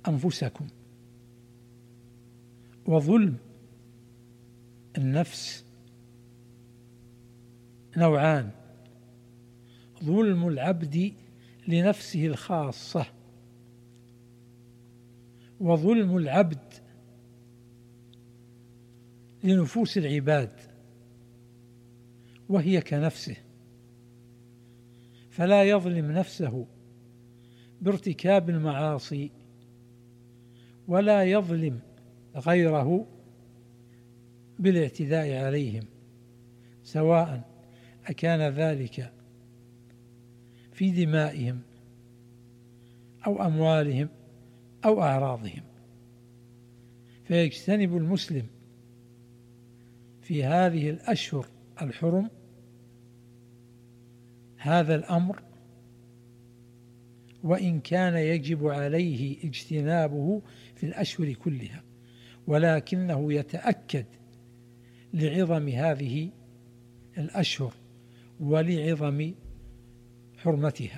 أنفسكم. وظلم النفس نوعان: ظلم العبد لنفسه الخاصة، وظلم العبد لنفوس العباد، وهي كنفسه، فلا يظلم نفسه بارتكاب المعاصي، ولا يظلم غيره بالاعتداء عليهم، سواء أكان ذلك في دمائهم أو أموالهم أو أعراضهم. فيجتنب المسلم في هذه الأشهر الحرم هذا الأمر، وإن كان يجب عليه اجتنابه في الأشهر كلها، ولكنه يتأكد لعظم هذه الأشهر ولعظم حرمتها.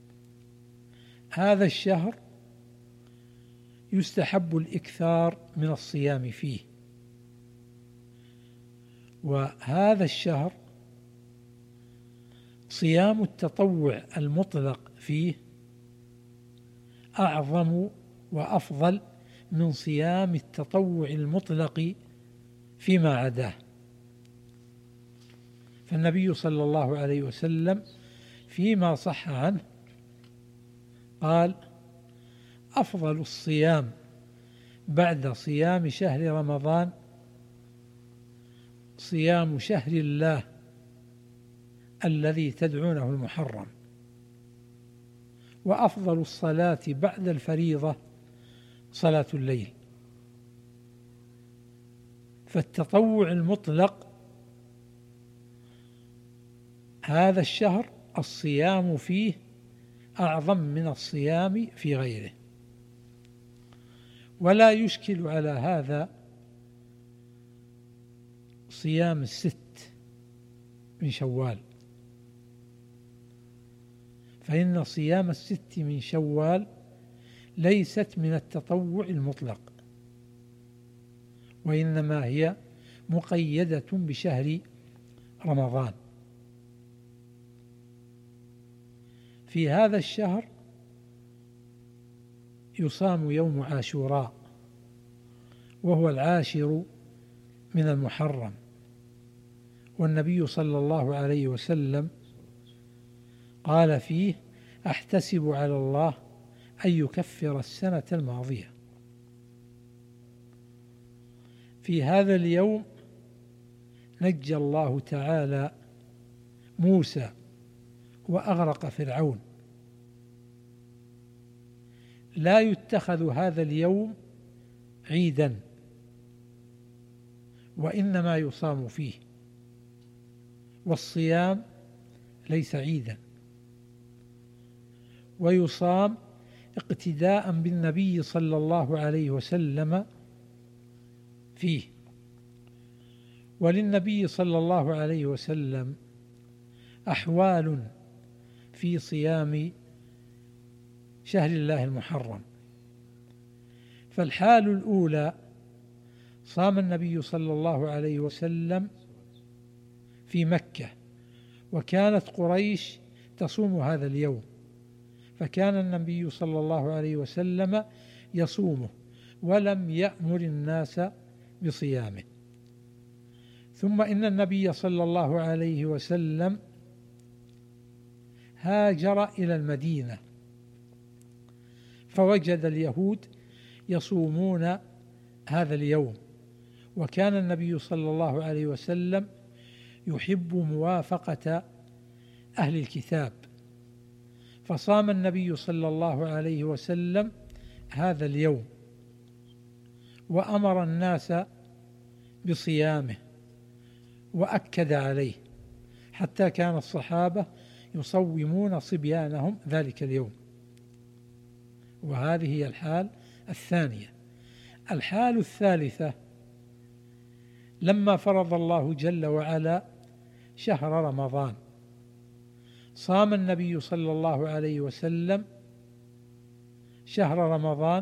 هذا الشهر يستحب الإكثار من الصيام فيه، وهذا الشهر صيام التطوع المطلق فيه أعظم وأفضل من صيام التطوع المطلق فيما عداه. فالنبي صلى الله عليه وسلم فيما صح عنه قال: أفضل الصيام بعد صيام شهر رمضان صيام شهر الله الذي تدعونه المحرم، وأفضل الصلاة بعد الفريضة صلاة الليل. فالتطوع المطلق هذا الشهر الصيام فيه أعظم من الصيام في غيره. ولا يشكل على هذا صيام 6 من شوال، فإن صيام 6 من شوال ليست من التطوع المطلق، وإنما هي مقيدة بشهر رمضان. في هذا الشهر يصام يوم عاشوراء، وهو 10 من المحرم، والنبي صلى الله عليه وسلم قال فيه: أحتسب على الله أن يكفر السنة الماضية. في هذا اليوم نجى الله تعالى موسى وأغرق فرعون. لا يتخذ هذا اليوم عيدا، وإنما يصام فيه، والصيام ليس عيدا، ويصام اقتداء بالنبي صلى الله عليه وسلم فيه. وللنبي صلى الله عليه وسلم أحوال في صيام شهر الله المحرم. فالحال الأولى: صام النبي صلى الله عليه وسلم في مكة، وكانت قريش تصوم هذا اليوم، فكان النبي صلى الله عليه وسلم يصومه ولم يأمر الناس بصيامه. ثم إن النبي صلى الله عليه وسلم هاجر إلى المدينة، فوجد اليهود يصومون هذا اليوم، وكان النبي صلى الله عليه وسلم يحب موافقة أهل الكتاب، فصام النبي صلى الله عليه وسلم هذا اليوم وأمر الناس بصيامه وأكد عليه، حتى كان الصحابة يصومون صبيانهم ذلك اليوم. وهذه هي الحال الثانية. الحال الثالثة: لما فرض الله جل وعلا شهر رمضان، صام النبي صلى الله عليه وسلم شهر رمضان